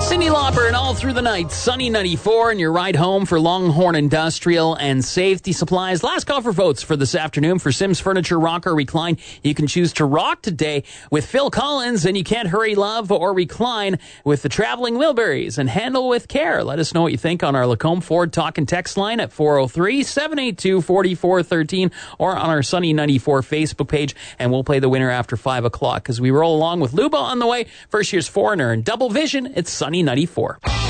Cyndi Lauper and All Through the Night, Sunny 94, and your ride home for Longhorn Industrial and Safety Supplies. Last call for votes for this afternoon for Sims Furniture Rock or Recline. You can choose to rock today with Phil Collins, and you can't hurry love, or recline with the Traveling Wilburys and handle with care. Let us know what you think on our Lacombe Ford Talk and Text line at 403-782-4413 or on our Sunny 94 Facebook page, and we'll play the winner after 5 o'clock as we roll along with Luba on the way. First year's Foreigner and Double Vision. It's Sunny 94.